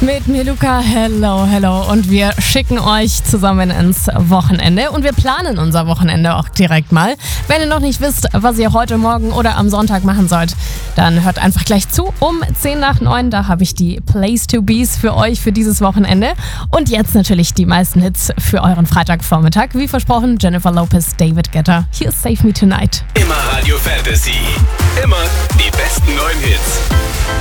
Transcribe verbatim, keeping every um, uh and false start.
Mit mir Luca, hello, hello. Und wir schicken euch zusammen ins Wochenende und wir planen unser Wochenende auch direkt mal. Wenn ihr noch nicht wisst, was ihr heute Morgen oder am Sonntag machen sollt, dann hört einfach gleich zu um zehn nach neun. Da habe ich die Place to Be's für euch für dieses Wochenende. Und jetzt natürlich die meisten Hits für euren Freitagvormittag. Wie versprochen, Jennifer Lopez, David Guetta. Hier ist Save Me Tonight. Immer Radio Fantasy. Immer die besten neuen Hits.